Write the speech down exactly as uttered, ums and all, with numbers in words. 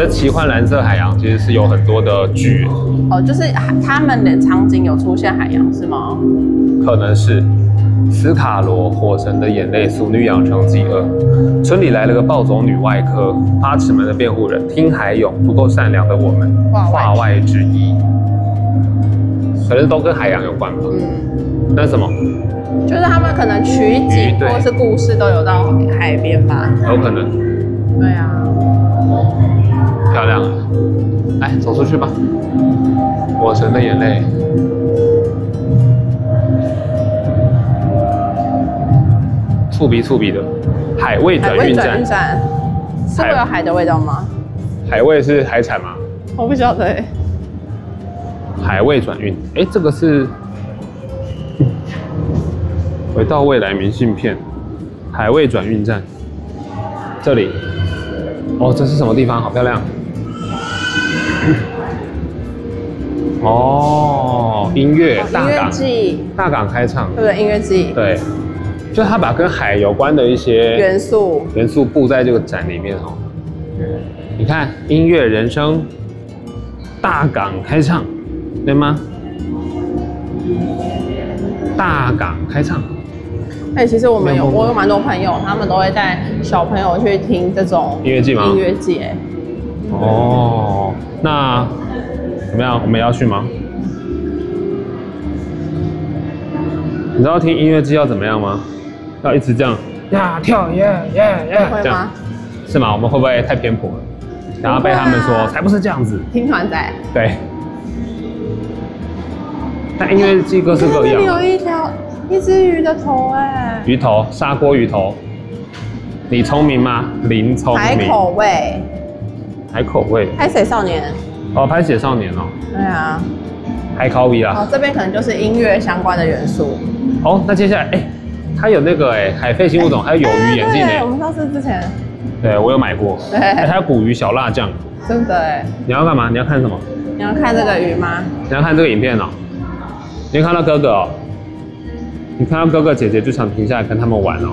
得奇幻蓝色海洋其实是有很多的剧， 哦，就是他们的场景有出现海洋是吗？ 可能是斯卡罗火神的眼泪，俗女养成饥饿。村里来了个暴走女外科，八尺门的辩护人，听海勇不够善良的我们，话外之意。可是都跟海洋有关吧？嗯，那是什么？ 就是他们可能取景或是故事都有到海边吧？ 有可能。 对啊。 漂亮啊！来，走出去吧。火神的眼泪。触鼻触鼻的，海味转运站。 站是会有海的味道吗？ 海味是海产吗？ 我不晓得哎。 海味转运，哎，这个是回到未来明信片，海味转运站。这里，哦，这是什么地方？好漂亮。哦，音乐大港，大港开唱， 对不对？音乐季， 对。就他把跟海有关的一些元素元素布在这个展里面哦。你看，音乐人生，大港开唱，对吗？大港开唱。 哎，其实我们有，我有蛮多朋友，他们都会带小朋友去听这种音乐季吗？ 音乐季，哎。 哦，那怎么样？我们要去吗？你知道听音乐季要怎么样吗？要一直这样呀跳耶耶耶，这样是吗？我们会不会太偏颇了？然后被他们说才不是这样子。 听团仔。 对。但音乐季各式各样。 那里有一条一只鱼的头哎。 鱼头，砂锅鱼头。你聪明吗？林聪明。 海口味。 海口味。 拍谁少年？ 哦，拍写少年哦。 对啊。 海烤鱼啦。 哦，这边可能就是音乐相关的元素。 哦，那接下来，哎、欸，它有那个哎、欸、海废新物种，还有鱿鱼眼镜哎。 我们上次之前， 对我有买过。对，欸、还有古鱼小辣酱。 真的哎。 你要干嘛？你要看什么？ 你要看这个鱼吗？ 你要看这个影片哦。你看到哥哥哦，你看到哥哥姐姐就想停下来跟他们玩哦。